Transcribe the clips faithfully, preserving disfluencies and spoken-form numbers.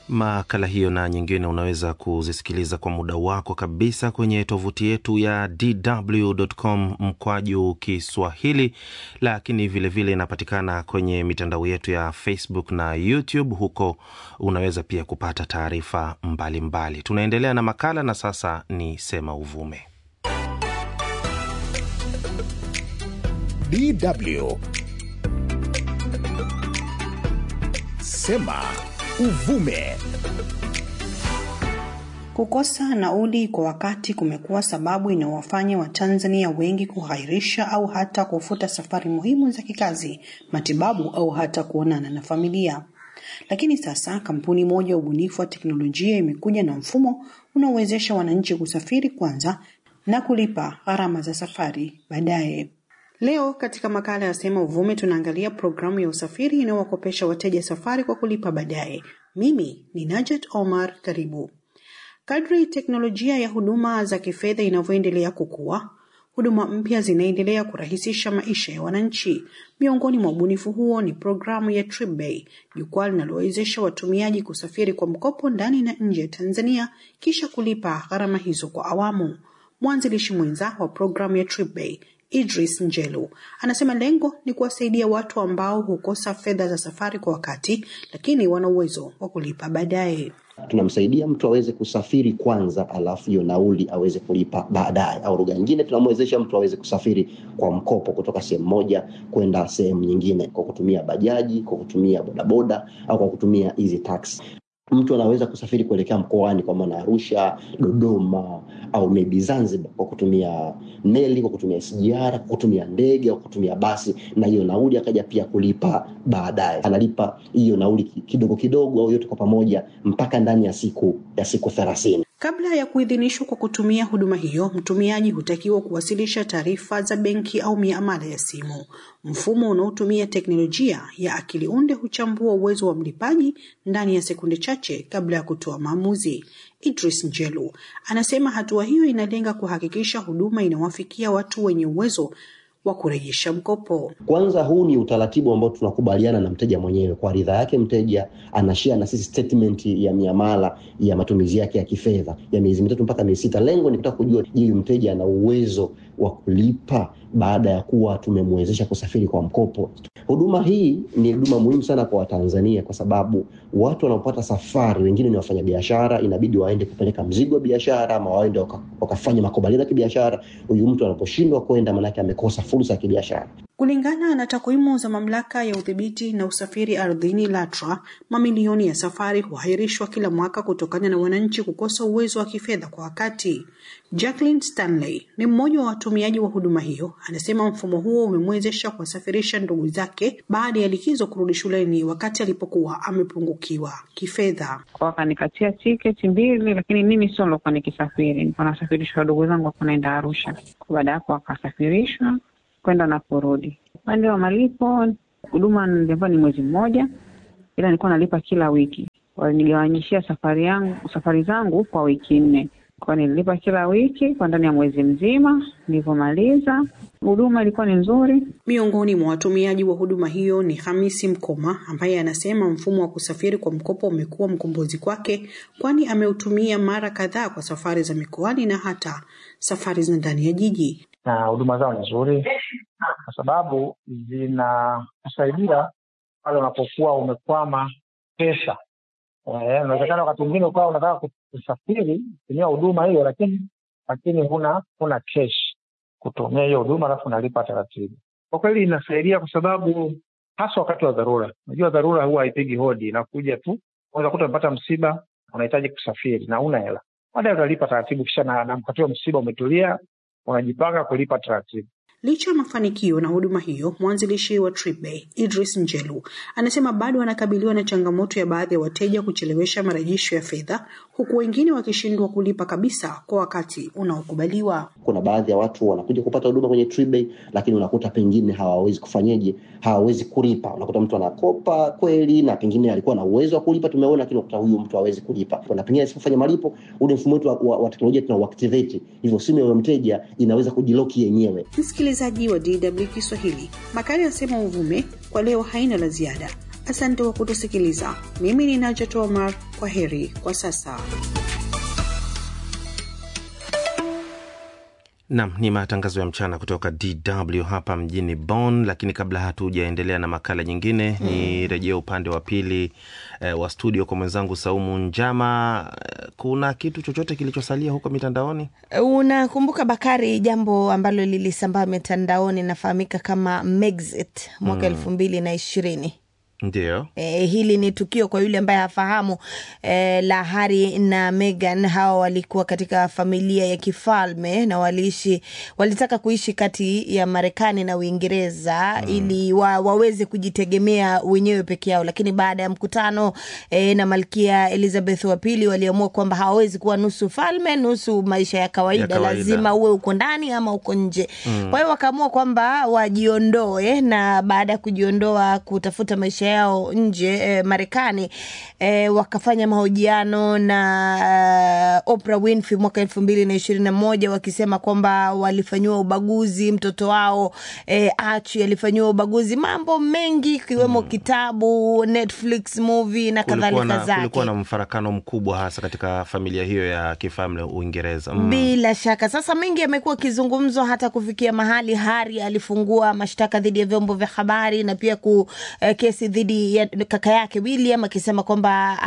Makala hiyo na nyingine unaweza kuzisikiliza kwa muda wako kabisa kwenye tovuti yetu ya d w dot com mkwaju Kiswahili, lakini vile vile inapatikana kwenye mitandao yetu ya Facebook na YouTube. Huko unaweza pia kupata taarifa mbalimbali. Tunaendelea na makala na sasa ni Sema Uvume. D W Sema Uvume. Kukosa nauli kwa wakati kumekuwa sababu inayowafanya Watanzania wengi kughairisha au hata kufuta safari muhimu za kikazi, matibabu au hata kuonana na familia. Lakini sasa kampuni moja ya ubunifu wa teknolojia imekuja na mfumo unaowezesha wananchi kusafiri kwanza na kulipa gharama za safari baadaye. Leo katika makala ya Sema Uvume tunaangalia programu ya usafiri inayowakopesha wateja safari kwa kulipa baadaye. Mimi ni Najat Omar, karibu. Kadri teknolojia ya huduma za kifedha inavyoendelea kukua, huduma mpya zinaendelea kurahisisha maisha ya wananchi. Miongoni mwa ubunifu huo ni programu ya TripBay, jukwaa linalowezesha watumiaji kusafiri kwa mkopo ndani na nje ya Tanzania kisha kulipa gharama hizo kwa awamu. Mwanzilishi mwenza wa programu ya TripBay, Idris Njelu, anasema lengo ni kuwasaidia watu ambao hukosa fedha za safari kwa wakati lakini wana uwezo wa kulipa baadaye. Tunamsaidia mtu aweze kusafiri kwanza alafu hiyo nauli aweze kulipa baadaye, au lugha nyingine tunamwezesha mtu aweze kusafiri kwa mkopo kutoka sehemu moja kwenda sehemu nyingine kwa kutumia bajaji, kwa kutumia bodaboda au kwa kutumia easy taxi. Mtu anaweza kusafiri kuelekea mkoani kwa maana Arusha, Dodoma au maybe Zanzibar kwa kutumia meli, kwa kutumia S G R, kwa kutumia ndege au kutumia basi, na hiyo nauli akaja pia kulipa baadaye. Analipa hiyo nauli kidogo kidogo au yote kwa pamoja mpaka ndani ya siku ya siku thelathini. Kabla ya kuidhinishwa kwa kutumia huduma hiyo, mtumiaji hutakiwa kuwasilisha taarifa za benki au miamala ya simu. Mfumo unaotumia teknolojia ya akili unde huchambua uwezo wa mlipaji ndani ya sekunde chache kabla ya kutoa maamuzi. Idris Njelu anasema hatua hiyo inalenga kuhakikisha huduma inawafikia watu wenye uwezo wa kurejesha mkopo. Kwanza, huu ni utaratibu ambao tunakubaliana na mteja mwenyewe. Kwa ridhaa yake mteja anashare na sisi statement ya miamala ya matumizi yake ya kifedha ya miezi mitatu mpaka miezi sita. Lengo ni kutaka kujua ili mteja ana uwezo wa kulipa baada ya kuwa tumemwezesha kusafiri kwa mkopo. Huduma hii ni huduma muhimu sana kwa Watanzania kwa sababu watu wanapopata safari, wengine ni wafanyabiashara, inabidi waende kupeleka mzigo wa biashara ama waende wakafanya makubaliano ya kibiashara. Huyu mtu anaposhindwa kwenda maana yake amekosa fursa ya kibiashara. Kulingana na takwimu za mamlaka ya udhibiti na usafiri ardhini LATRA, mamilioni ya safari huahirishwa kila mwaka kutokana na wananchi kukosa uwezo wa kifedha kwa wakati. Jacqueline Stanley ni mmoja wa watumiaji wa huduma hiyo. Anasema mfumo huo umemwezesha kuwasafirisha ndugu zake baada ya likizo kurudi shuleni wakati alipokuwa amepungukiwa kifedha. Wakanikatia tiketi mbili, lakini mimi sio nilikuwa nikisafiri. Nilikuwa nasafirishwa ndugu zangu kwenda Arusha. Baada hapo akasafirishwa kwenda na kurudi. Upande wa malipo, huduma nilikuwa ni mwezi mmoja, ila nilikuwa nalipa kila wiki. Walinigawanyishia safari yangu, safari zangu kwa wiki nne. Kwa nilipa kila wiki kwa ndani ya mwezi mzima, nilipomaliza. Huduma ilikuwa ni nzuri. Miongoni mwa watumiaji wa huduma hiyo ni Hamisi Mkoma, ambaye anasema mfumo wa kusafiri kwa mkopo umekuwa mkombozi kwake, kwani ameutumia mara kadhaa kwa safari za mikoani na hata safari za ndani ya jiji. Na huduma zao ni nzuri kwa sababu zinasaidia pale unapokuwa umekwama pesa. Eh, inawezekana wakati mwingine ukawa unataka kusafiri kutumia huduma hiyo lakini lakini huna huna cash kutumia hiyo huduma alafu unalipa taratibu. Kwa kweli inasaidia kwa sababu hasa wakati wa dharura. Unajua dharura huwa haipigi hodi, inakuja tu. Unaweza kuta umepata msiba, unahitaji kusafiri na una hela. Baadaye utalipa taratibu kisha na, na mkatio msiba umetulia, unajipanga kulipa taratibu. Licha ya mafanikio na huduma hiyo, mwanzilishi wa TripBay, Idris Njelu, anasema bado wanakabiliwa na changamoto ya baadhi ya wateja kuchelewesha marejesho ya fedha, huku wengine wakishindwa kulipa kabisa kwa wakati unaokubaliwa. Kuna baadhi ya watu wanakuja kupata huduma kwenye TripBay lakini unakuta pengine hawawezi kufanyaje, hawawezi kulipa. Unakuta mtu anakopa kweli na pengine alikuwa na uwezo wa kulipa, tumeona, lakini unakuta huyu mtu hawezi kulipa. Na pengine asifanye malipo, ule mfumo wetu wa, wa, wa teknolojia tunauactivate. Hivyo simu ya mteja inaweza kujilock yenyewe. Msikilizaji wa D W Kiswahili, makala ya Sema Uvume kwa leo haina la ziada. Asante kwa kutusikiliza. Mimi ni Najat Omar. Kwa heri kwa sasa. Naam, ni matangazo ya mchana kutoka D W hapa mjini Bonn, lakini kabla hatujaendelea na makala nyingine, mm. ni rejea upande wa pili eh, wa studio kwa mwenzangu Saumu Njama. Kuna kitu chochote kilichosalia huko mitandaoni? Unakumbuka Bakari, jambo ambalo lilisambaa mitandaoni nafahamika kama Megxit mwaka elfu mbili na ishirini. Ndio. E, hili ni tukio kwa yule ambaye hafahamu e, la Harry na Meghan. Hawa walikuwa katika familia ya kifalme na waliishi walitaka kuishi kati ya Marekani na Uingereza mm. ili wa, waweze kujitegemea wenyewe peke yao, lakini baada ya mkutano e, na Malkia Elizabeth wa pili waliamua kwamba hawawezi kuwa nusu falme nusu maisha ya kawaida, ya kawaida. Lazima uwe uko ndani ama uko nje mm. kwa hiyo wakaamua kwamba wajiondoe, na baada ya kujiondoa kutafuta maisha yao nje e, Marekani e, wakafanya mahojiano na uh, Oprah Winfrey mwaka elfu mbili na ishirini na moja wakisema kwamba walifanywa ubaguzi, mtoto wao e, Archie alifanywa ubaguzi, mambo mengi kiwemo hmm. kitabu, Netflix movie na kadhalika zake. Kulikuwa na mfarakano mkubwa hasa katika familia hiyo ya kifalme Uingereza. Mm. Bila shaka. Sasa mengi yamekuwa kizungumzo hata kufikia mahali Harry alifungua mashtaka dhidi ya vyombo vya habari na pia ku eh, kesi dhidi ya kaka yake William akisema kwamba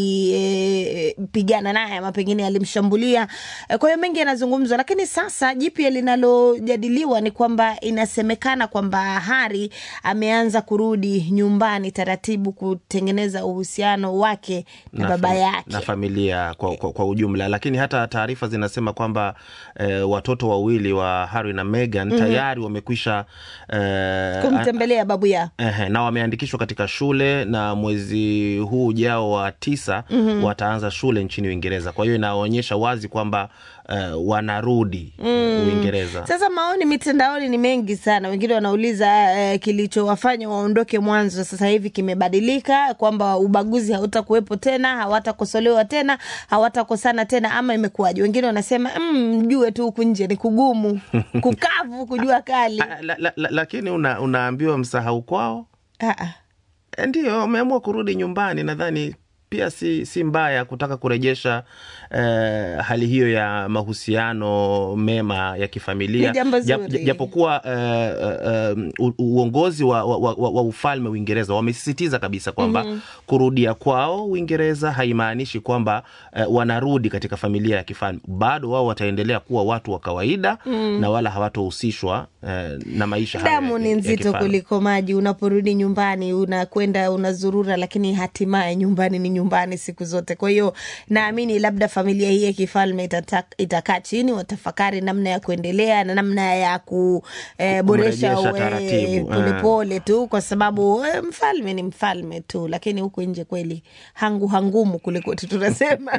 alipigana e, naye ama pengine alimshambulia. E, kwa hiyo mengi yanazungumzwa, lakini sasa jipya linalojadiliwa ni kwamba inasemekana kwamba Harry ameanza kurudi nyumbani taratibu kutengeneza uhusiano wake na, na baba fam- yake na familia kwa, kwa, kwa ujumla. Lakini hata taarifa zinasema kwamba e, watoto wawili wa Harry na Meghan mm-hmm. tayari wamekwisha e, kumtembelea babu yao e, na wameandikishwa katika shule, na mwezi huu ujao wa tisa mm-hmm. wataanza shule nchini Uingereza. Kwa hiyo inaonyesha wazi kwamba uh, wanarudi mm. Uingereza. Sasa maoni mitandaoni ni mengi sana. Wengine wanauliza uh, kilichowafanya waondoke mwanzo sasa hivi kimebadilika, kwamba ubaguzi hautakuwepo tena, hawatakosolewa tena, hawatakosana tena, ama imekuwaje? Wengine wanasema mjue mm, tu huku nje ni kugumu, kukavu kujua kali. la, la, la, lakini una, unaambiwa msahau kwao. Ah. Ndio wameamua kurudi nyumbani. Nadhani pia si si mbaya kutaka kurejesha eh, hali hiyo ya mahusiano mema ya kifamilia, japokuwa eh, uh, uongozi wa, wa, wa, wa ufalme Uingereza wamesisitiza kabisa kwamba mm-hmm. kurudia kwao Uingereza haimaanishi kwamba eh, wanarudi katika familia ya kifalme. Bado wao wataendelea kuwa watu wa kawaida mm. na wala hawatohusishwa eh, na maisha haya. Damu ni nzito kuliko maji. Unaporudi nyumbani unakwenda unazurura, lakini hatimaye nyumbani ni nyumbani siku zote. Kwa hiyo naamini labda familia hii ya kifalme itakaa chini, watafakari namna ya kuendelea na namna ya kuboresha eh, polepole tu, kwa sababu eh, mfalme ni mfalme tu, lakini huko nje kweli hangu hangumu kuliko tunasema.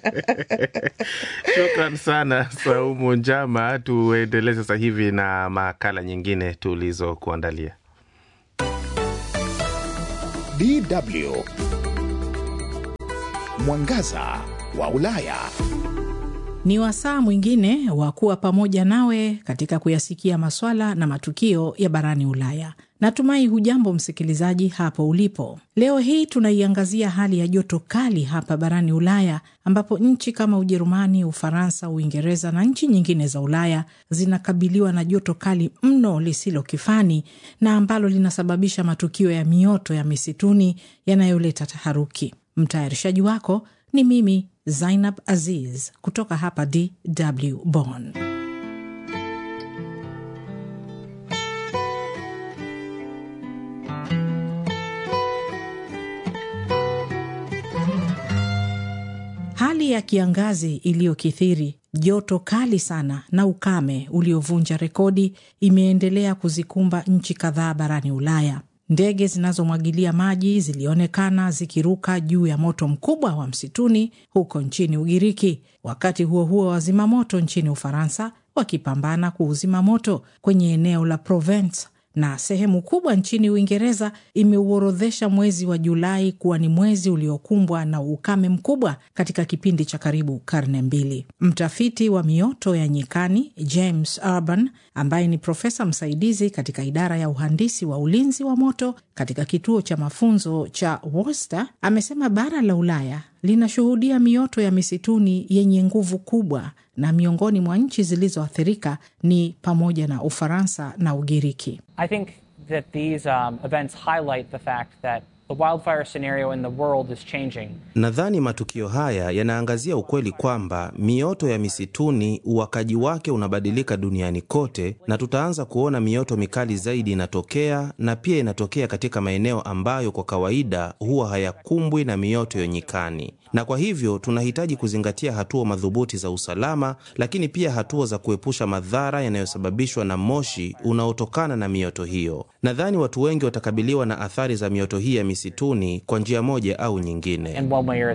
Shukran sana Saumu Njama. Tuendelee sasa hivi na makala nyingine tulizokuandalia. D W Mwangaza wa Ulaya. Ni wasaa mwingine wa kuwa pamoja nawe katika kuyasikia maswala na matukio ya barani Ulaya. Natumai hujambo msikilizaji hapo ulipo. Leo hii tunaiangazia hali ya joto kali hapa barani Ulaya, ambapo nchi kama Ujerumani, Ufaransa, Uingereza na nchi nyingine za Ulaya zinakabiliwa na joto kali mno lisilo kifani, na ambalo linasababisha matukio ya mioto ya misituni yanayoleta taharuki. Mtayarishaji wako ni mimi Zainab Aziz kutoka hapa D W Bonn. Hali ya kiangazi iliyokithiri, joto kali sana na ukame uliovunja rekodi imeendelea kuzikumba nchi kadhaa barani Ulaya. Ndege zinazomwagilia maji zilionekana zikiruka juu ya moto mkubwa wa msituni huko nchini Ugiriki. Wakati huo huo, wazima moto nchini Ufaransa wakipambana kuuzima moto kwenye eneo la Provence na sehemu kubwa nchini Uingereza imeuorodhesha mwezi wa Julai kuwa ni mwezi uliokumbwa na ukame mkubwa katika kipindi cha karibu karne mbili. Mtafiti wa mioto ya nyikani James Urban, ambaye ni profesa msaidizi katika idara ya uhandisi wa ulinzi wa moto katika kituo cha mafunzo cha Worcester, amesema bara la Ulaya linashuhudia mioto ya misituni yenye nguvu kubwa, na miongoni mwa nchi zilizoathirika ni pamoja na Ufaransa na Ugiriki. I think that these um, events highlight the fact that the wildfire scenario in the world is changing. Nadhani matukio haya yanaangazia ukweli kwamba mioto ya misituni uwakaji wake unabadilika duniani kote, na tutaanza kuona mioto mikali zaidi inatokea, na pia inatokea katika maeneo ambayo kwa kawaida huwa hayakumbwi na mioto ya nyikani. Na kwa hivyo tunahitaji kuzingatia hatua madhubuti za usalama, lakini pia hatua za kuepusha madhara yanayosababishwa na moshi unaotokana na mioto hiyo. Nadhani watu wengi watakabiliwa na athari za mioto hii ya misituni kwa njia moja au nyingine.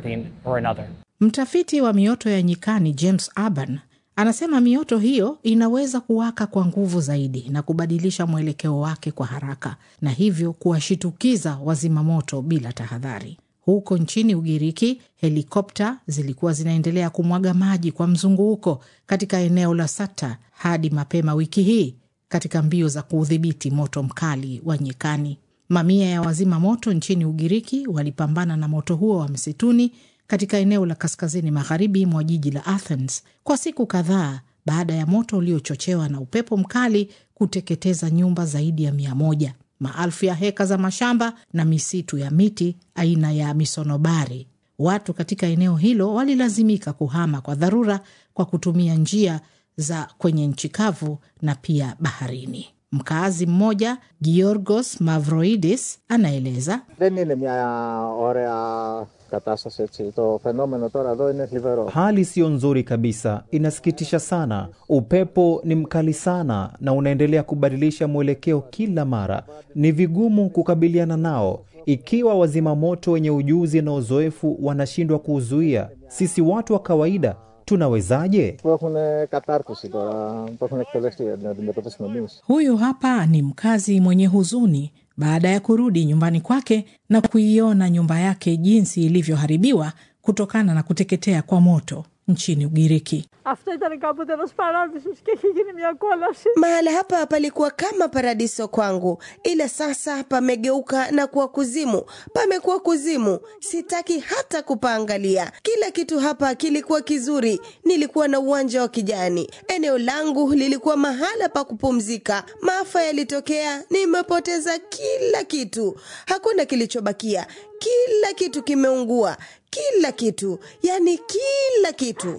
Mtafiti wa mioto ya nyikani James Urban anasema mioto hiyo inaweza kuwaka kwa nguvu zaidi na kubadilisha mwelekeo wake kwa haraka, na hivyo kuwashitukiza wazima moto bila tahadhari. Huko nchini Ugiriki, helikopta zilikuwa zinaendelea kumwaga maji kwa mzunguko katika eneo la Sata hadi mapema wiki hii katika mbio za kuudhibiti moto mkali wa nyikani. Mamia ya wazima moto nchini Ugiriki walipambana na moto huo wa msituni katika eneo la kaskazini magharibi mwa jiji la Athens kwa siku kadhaa baada ya moto uliochochewa na upepo mkali kuteketeza nyumba zaidi ya mia moja. Maelfu ya heka za mashamba na misitu ya miti aina ya misonobari. Watu katika eneo hilo walilazimika kuhama kwa dharura kwa kutumia njia za kwenye nchi kavu na pia baharini. Mkaazi mmoja, Georgos Mavroidis, anaeleza, hali sio nzuri kabisa, inasikitisha sana. Upepo ni mkali sana na unaendelea kubadilisha mwelekeo kila mara. Ni vigumu kukabiliana nao ikiwa wazima moto wenye ujuzi na uzoefu wanashindwa kuuzuia. Sisi watu wa kawaida tunawezaje? Huyu hapa ni mkazi mwenye huzuni baada ya kurudi nyumbani kwake na kuiona nyumba yake jinsi ilivyoharibiwa kutokana na kuteketea kwa moto nchini Ugiriki. Mahala hapa palikuwa kama paradiso kwangu, ila sasa pamegeuka na kuwa kuzimu. Pamekuwa kuzimu, sitaki hata kupaangalia. Kila kitu hapa kilikuwa kizuri, nilikuwa na uwanja wa kijani. Eneo langu lilikuwa mahala pa kupumzika. Maafa yalitokea, nimepoteza kila kitu. Hakuna kilichobakia. Kila kitu kimeungua. Kila kitu, yani kila kitu.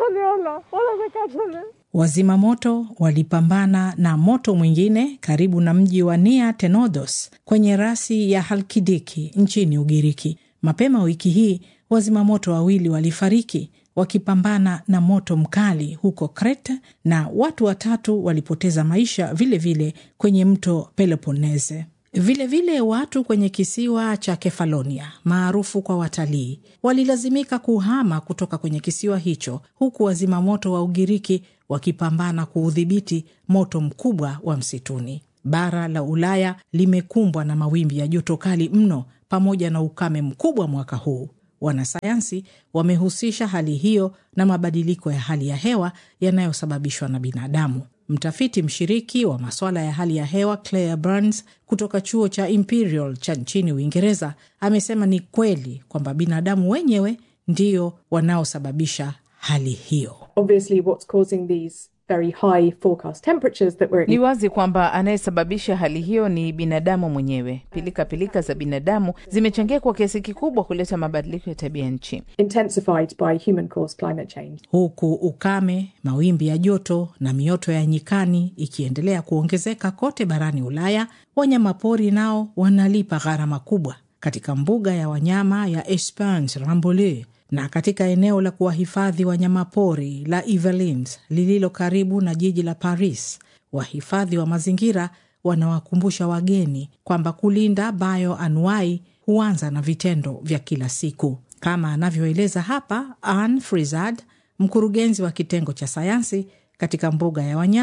Wazima moto walipambana na moto mwingine karibu na mji wa Nia Tenodos kwenye rasi ya Halkidiki nchini Ugiriki. Mapema wiki hii wazima moto wawili walifariki wakipambana na moto mkali huko Crete, na watu watatu walipoteza maisha vile vile kwenye mto Peloponnese. Vile vile watu kwenye kisiwa cha Kefalonia, maarufu kwa watalii, walilazimika kuhama kutoka kwenye kisiwa hicho, huku wazima moto wa Ugiriki wakipambana kuudhibiti moto mkubwa wa msituni. Bara la Ulaya limekumbwa na mawimbi ya joto kali mno pamoja na ukame mkubwa mwaka huu. Wanasayansi wamehusisha hali hiyo na mabadiliko ya hali ya hewa yanayosababishwa na binadamu. Mtafiti mshiriki wa masuala ya hali ya hewa Claire Burns kutoka chuo cha Imperial cha nchini Uingereza amesema ni kweli kwamba binadamu wenyewe ndio wanaosababisha hali hiyo. Obviously what's causing these very high forecast temperatures that we're... Ni wazi kwamba anayesababisha hali hiyo ni binadamu mwenyewe. Pilika pilika za binadamu zimechangia kwa kiasi kikubwa kuleta mabadiliko ya tabia nchi. Intensified by human caused climate change. Huku ukame, mawimbi ya joto na mioto ya nyikani ikiendelea kuongezeka kote barani Ulaya, wanyamapori nao wanalipa gharama kubwa. Katika mbuga ya wanyama ya Espagne-Rambouillet na katika eneo la kuwahifadhi wanyamapori la Yvelines lililo karibu na jiji la Paris, wahifadhi wa mazingira wanawakumbusha wageni kwamba kulinda bioanuai huanza na vitendo vya kila siku. Kama anavyoeleza hapa Anne Frizard, mkurugenzi wa kitengo cha sayansi katika mbuga ya wanyama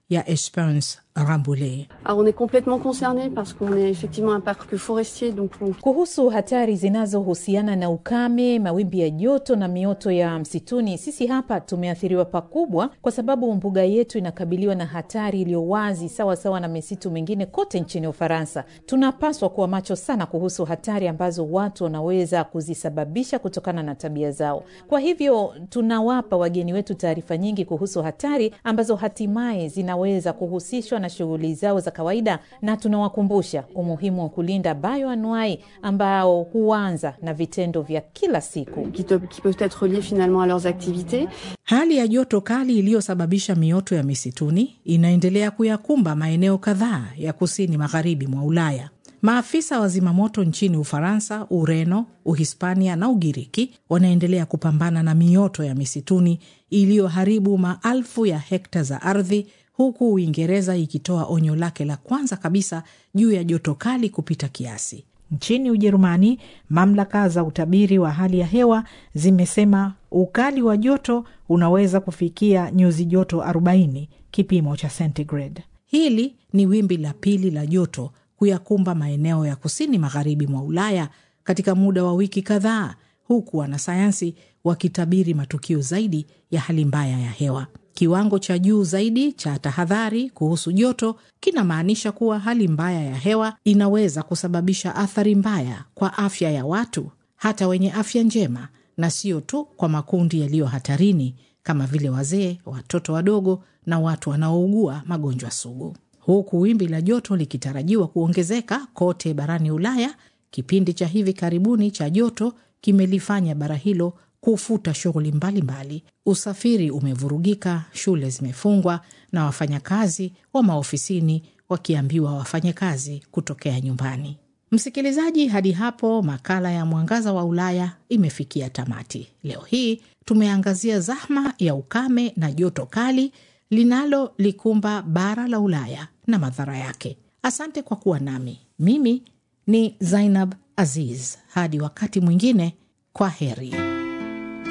ya Esperance Rambouillet. Alors on est complètement concerné parce qu'on est effectivement un parc forestier donc on... Kuhusu hatari zinazohusiana na ukame, mawimbi ya joto na mioto ya msituni, sisi hapa tumeathiriwa pakubwa kwa sababu mbuga yetu inakabiliwa na hatari iliyo wazi sawa sawa na misitu mingine kote nchini Ufaransa. Tunapaswa kuwa macho sana kuhusu hatari ambazo watu wanaweza kuzisababisha kutokana na tabia zao. Kwa hivyo tunawapa wageni wetu taarifa nyingi kuhusu hatari ambazo hatimaye zinaweza kuhusishwa na shughuli zao za kawaida, na tunawakumbusha umuhimu wa kulinda bioanuai ambao huanza na vitendo vya kila siku qui peuvent être liés finalement à leurs activités. Hali ya joto kali iliyosababisha mioto ya misituni inaendelea kuyakumba maeneo kadhaa ya kusini magharibi mwa Ulaya. Maafisa wa zimamoto nchini Ufaransa, Ureno, Uhispania na Ugiriki wanaendelea kupambana na mioto ya misituni iliyoharibu maelfu ya hekta za ardhi, huku Uingereza ikitoa onyo lake la kwanza kabisa juu ya joto kali kupita kiasi. Nchini Ujerumani, mamlaka za utabiri wa hali ya hewa zimesema ukali wa joto unaweza kufikia nyuzi joto arobaini kipimo cha centigrade. Hili ni wimbi la pili la joto kuyakumba maeneo ya kusini magharibi mwa Ulaya katika muda wa wiki kadhaa, huku wanasayansi wakitabiri matukio zaidi ya hali mbaya ya hewa. Kiwango cha juu zaidi cha tahadhari kuhusu joto kinamaanisha kuwa hali mbaya ya hewa inaweza kusababisha athari mbaya kwa afya ya watu, hata wenye afya njema, na sio tu kwa makundi yaliyo hatarini kama vile wazee, watoto wadogo na watu wanaougua magonjwa sugu. Huku wimbi la joto likitarajiwa kuongezeka kote barani Ulaya, kipindi cha hivi karibuni cha joto kimelifanya bara hilo kufuta shughuli mbalimbali. Usafiri umevurugika, shule zimefungwa na wafanyakazi wa maofisini wakiambiwa wafanye kazi kutokea nyumbani. Msikilizaji, hadi hapo makala ya Mwangaza wa Ulaya imefikia tamati. Leo hii tumeangazia zahma ya ukame na joto kali linalo likumba bara la Ulaya na madhara yake. Asante kwa kuwa nami. Mimi ni Zainab Aziz. Hadi wakati mwingine, kwa heri.